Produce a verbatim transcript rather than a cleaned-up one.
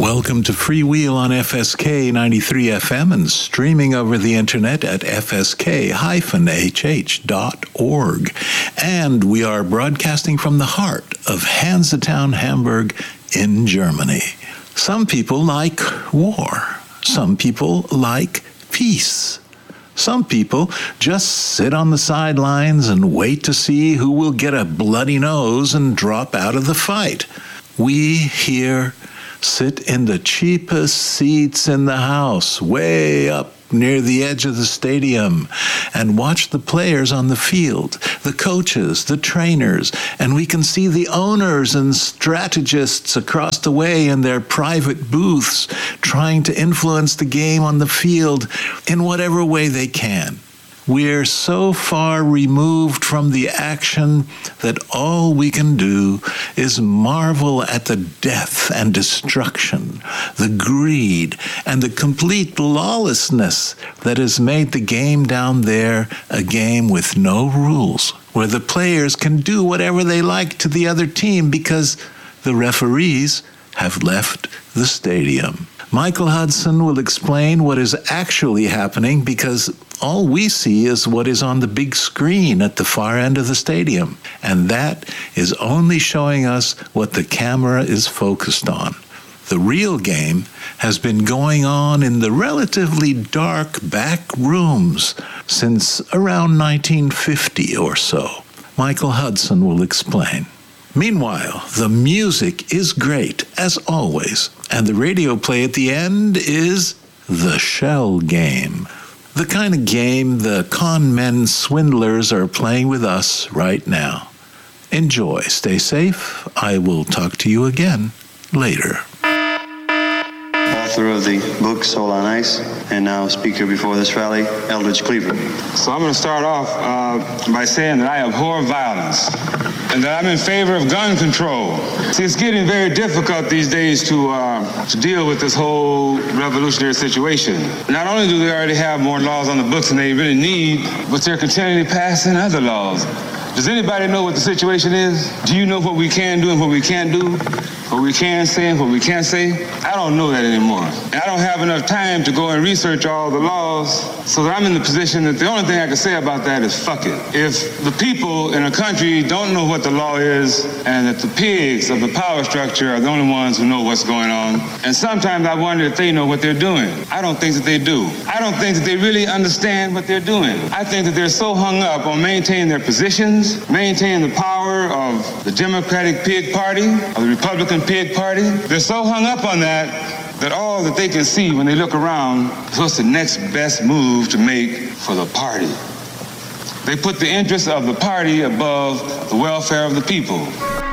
Welcome to Freewheel on F S K ninety-three F M and streaming over the internet at f s k dash h h dot org. And we are broadcasting from the heart of Hansetown, Hamburg in Germany. Some people like war. Some people like peace. Some people just sit on the sidelines and wait to see who will get a bloody nose and drop out of the fight. We here sit in the cheapest seats in the house, way up near the edge of the stadium, and watch the players on the field, the coaches, the trainers, and we can see the owners and strategists across the way in their private booths trying to influence the game on the field in whatever way they can. We're so far removed from the action that all we can do is marvel at the death and destruction, the greed, and the complete lawlessness that has made the game down there a game with no rules, where the players can do whatever they like to the other team because the referees have left the stadium. Michael Hudson will explain what is actually happening because all we see is what is on the big screen at the far end of the stadium, and that is only showing us what the camera is focused on. The real game has been going on in the relatively dark back rooms since around nineteen fifty or so. Michael Hudson will explain. Meanwhile, the music is great, as always, and the radio play at the end is The Shell Game. The kind of game the con men swindlers are playing with us right now. Enjoy. Stay safe. I will talk to you again later. Author of the book Soul on Ice, and now speaker before this rally, Eldridge Cleaver. So I'm going to start off uh, by saying that I abhor violence and that I'm in favor of gun control. See, it's getting very difficult these days to, uh, to deal with this whole revolutionary situation. Not only do they already have more laws on the books than they really need, but they're continually passing other laws. Does anybody know what the situation is? Do you know what we can do and what we can't do? What we can say and what we can't say? I don't know that anymore. And I don't have enough time to go and research all the laws, so that I'm in the position that the only thing I can say about that is fuck it. If the people in a country don't know what the law is, and that the pigs of the power structure are the only ones who know what's going on, and sometimes I wonder if they know what they're doing. I don't think that they do. I don't think that they really understand what they're doing. I think that they're so hung up on maintaining their positions, maintaining the power of the Democratic Pig Party, of the Republican Pig Party. They're so hung up on that that all that they can see when they look around is what's the next best move to make for the party. They put the interests of the party above the welfare of the people.